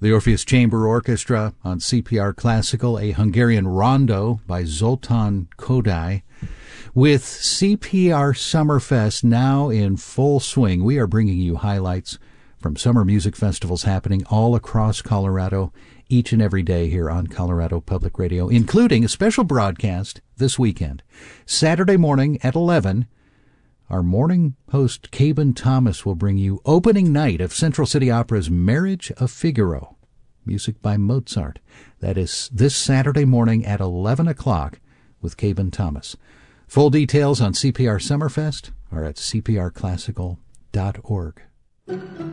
The Orpheus Chamber Orchestra on CPR Classical, a Hungarian rondo by Zoltán Kodály. With CPR Summerfest now in full swing, we are bringing you highlights from summer music festivals happening all across Colorado each and every day here on Colorado Public Radio, including a special broadcast this weekend. Saturday morning at 11, our morning host, Caben Thomas, will bring you opening night of Central City Opera's Marriage of Figaro, music by Mozart. That is this Saturday morning at 11 o'clock with Caben Thomas. Full details on CPR Summerfest are at cprclassical.org.